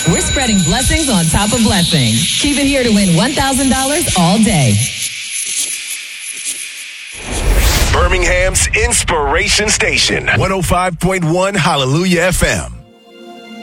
We're spreading blessings on top of blessings. Keep it here to win $1,000 all day. Birmingham's Inspiration Station, 105.1 Hallelujah FM.